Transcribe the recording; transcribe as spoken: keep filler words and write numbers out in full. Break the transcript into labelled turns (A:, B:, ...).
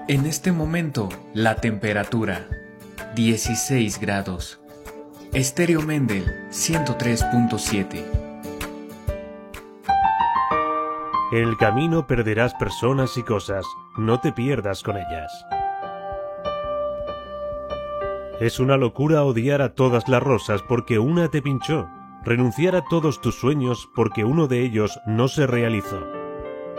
A: En este momento, la temperatura, dieciséis grados. Estéreo Mendel, ciento tres punto siete.
B: En el camino perderás personas y cosas, no te pierdas con ellas. Es una locura odiar a todas las rosas porque una te pinchó, renunciar a todos tus sueños porque uno de ellos no se realizó.